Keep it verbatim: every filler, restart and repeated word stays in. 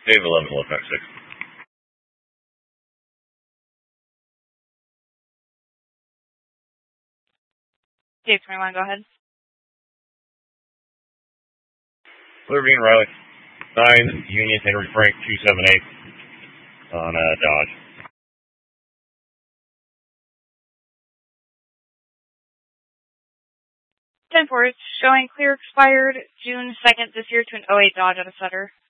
Dave eleven, left back six. Dave twenty-one, go ahead. Clear being Riley. nine, Union, Henry Frank, two seven eight on uh, Dodge. ten four, showing clear expired June second this year to an oh eight Dodge out of Sutter.